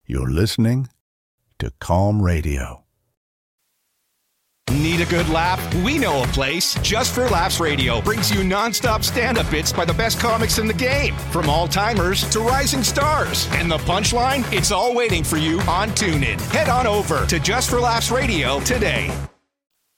You're listening to Calm Radio. Need a good laugh? We know a place. Just for Laughs Radio brings you non-stop stand-up bits by the best comics in the game, from all-timers to rising stars. And the punchline? It's all waiting for you on TuneIn. Head on over to Just for Laughs Radio today.